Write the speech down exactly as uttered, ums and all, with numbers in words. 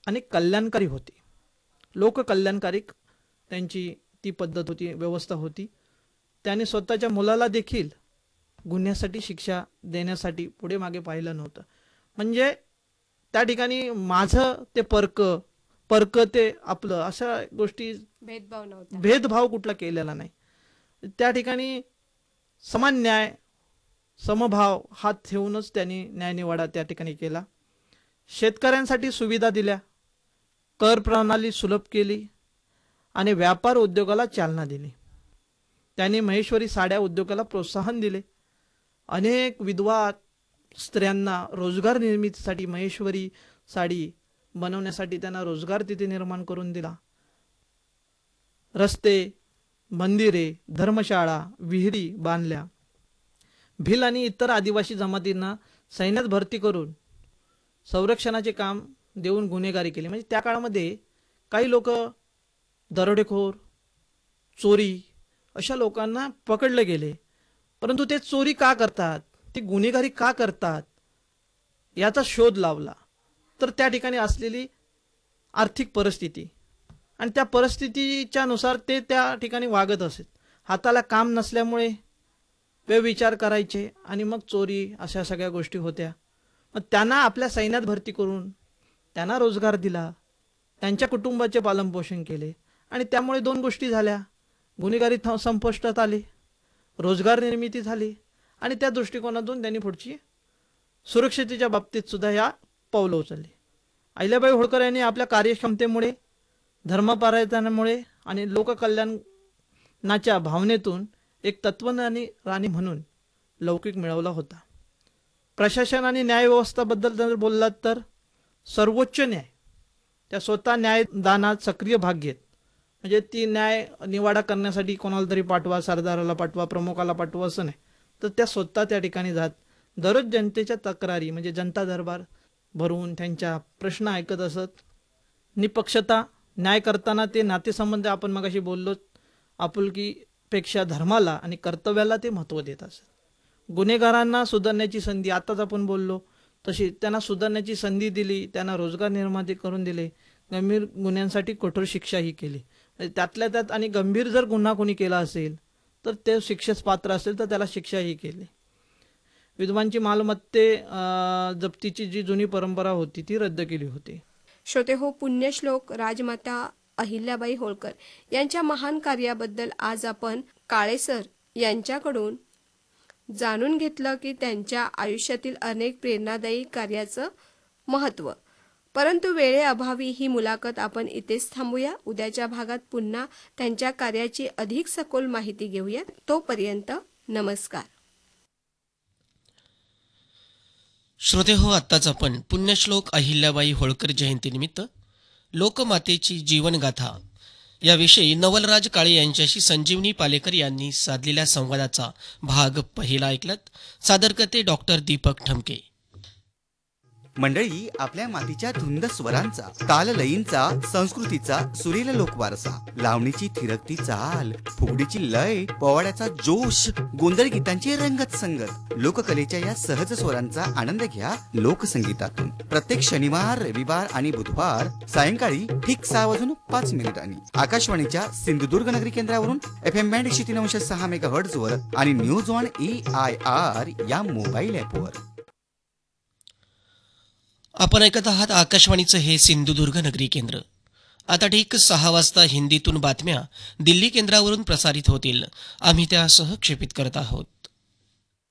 आणि कल्याणकारी होती. लोककल्याणकारी त्यांची ती पद्धत होती, व्यवस्था होती. त्याने स्वतःच्या मुलाला देखील गुन्ह्यासाठी शिक्षा देण्यासाठी पुढे मागे पाहिलं नव्हतं. म्हणजे त्या ठिकाणी माझं ते परक परक ते आपलं अशा गोष्टी भेदभाव नव्हता. भेदभाव कुठला केलेला नाही. त्या ठिकाणी समान न्याय समभाव हात ठेवूनच त्यांनी न्यायनिवाडा त्या ठिकाणी केला. शेतकऱ्यांसाठी सुविधा दिल्या, कर प्रणाली सुलभ केली आणि व्यापार उद्योगाला चालना दिली. त्यांनी महेश्वरी साड्या उद्योगाला प्रोत्साहन दिले. अनेक विधवा स्त्रियांना रोजगार निर्मितीसाठी महेश्वरी साडी बनवण्यासाठी त्यांना रोजगार तिथे निर्माण करून दिला. रस्ते, मंदिरे, धर्मशाळा, विहिरी बांधल्या. भिल आणि इतर आदिवासी जमातींना सैन्यात भरती करून संरक्षणाचे काम देऊन गुन्हेगारी केली. म्हणजे त्या काळामध्ये काही लोक दरोडेखोर, चोरी अशा लोकांना पकडले गेले. परंतु ते चोरी का करतात, ते गुन्हेगारी का करतात याचा शोध लावला. तर त्या ठिकाणी असलेली आर्थिक परिस्थिती आणि त्या परिस्थितीच्या नुसार ते त्या ठिकाणी वागत असत. हाताला काम नसल्यामुळे वे विचार करायचे आणि मग चोरी अशा सगळ्या गोष्टी होत्या. मग त्यांना आपल्या सैन्यात भरती करून त्यांना रोजगार दिला, त्यांच्या कुटुंबाचे पालनपोषण केले आणि त्यामुळे दोन गोष्टी झाल्या. गुन्हेगारी संपुष्टात आली, रोजगार निर्मिती झाली आणि त्या दृष्टिकोनातून त्यांनी पुढची सुरक्षितेच्या बाबतीत सुद्धा या पावलं उचलली. अहिल्याबाई होळकर यांनी आपल्या कार्यक्षमतेमुळे, धर्मपारायणामुळे आणि लोककल्याणाच्या भावनेतून एक तत्वज्ञानी राणी म्हणून लौकिक मिळवला होता. प्रशासन आणि न्यायव्यवस्थाबद्दल जर बोललात तर सर्वोच्च न्याय त्या स्वतः न्यायदानात सक्रिय भाग घेत. म्हणजे ती न्याय निवाडा करण्यासाठी कोणाला तरी पाठवा, सरदाराला पाठवा, प्रमुखाला पाठवा असं नाही, तर त्या स्वतः त्या ठिकाणी जात दररोज जनतेच्या तक्रारी म्हणजे जनता दरबार भरवून त्यांच्या प्रश्न ऐकत असत. निपक्षता न्याय करताना ते नातेसंबंध आपण मगाशी बोललो, आपुलकीपेक्षा धर्माला आणि कर्तव्याला ते महत्त्व देत असत. गुन्हेगारांना सुधारण्याची संधी, आताच आपण बोललो तशी त्यांना सुधारण्याची संधी दिली, त्यांना रोजगार निर्माण करून दिले, गंभीर गुन्ह्यांसाठी कठोर शिक्षाही केली. त्यातल्या त्यात आणि गंभीर जर गुन्हा कोणी केला असेल तर ते शिक्षेस पात्र असेल तर त्याला शिक्षाही केली. विधवांची मालमत्ते जप्तीची जी जुनी परंपरा होती ती रद्द केली होती. श्रोते हो, पुण्यश्लोक राजमाता अहिल्याबाई होळकर यांच्या महान कार्याबद्दल आज आपण काळेसर यांच्याकडून जाणून घेतलं की त्यांच्या आयुष्यातील अनेक प्रेरणादायी कार्याचं महत्त्व. परंतु वेळेअभावी ही मुलाखत आपण इथेच थांबूया. उद्याच्या भागात पुन्हा त्यांच्या कार्याची अधिक सखोल माहिती घेऊया. तोपर्यंत नमस्कार. श्रोते हो, आत्ताच आपण पुण्यश्लोक अहिल्याबाई होळकर जयंतीनिमित्त लोकमातेची जीवनगाथा याविषयी नवलराज काळे यांच्याशी संजीवनी पालेकर यांनी साधलेल्या संवादाचा भाग पहिला ऐकलात. सादर करते डॉक्टर दीपक ठमके. मंडळी, आपल्या मातीच्या धुंद स्वरांचा, ताललयींचा, संस्कृतीचा सुरेल लोकवारसा, लावणीची थिरकती चाल, फुगडीची लय, पोवाड्याचा जोश, गोंधळ गीतांची रंगत संगत, लोककलेच्या या सहज स्वरांचा आनंद घ्या लोकसंगीतातून. प्रत्येक शनिवार, रविवार आणि बुधवार सायंकाळी ठीक सहा वाजून पाच मिनिटांनी आकाशवाणीच्या सिंधुदुर्ग नगरी केंद्रावरून एफ एम बँड एकशे तीन अंश सहा मेगा हर्ट्झ वर आणि news on A I R या मोबाईल ऍपवर. आपण ऐकत आहात आकाशवाणीचं हे सिंधुदुर्ग नगरी केंद्र. आता ठीक सहा वाजता हिंदीतून बातम्या दिल्ली केंद्रावरून प्रसारित होतील. आम्ही त्या सहक्षेपित करत आहोत.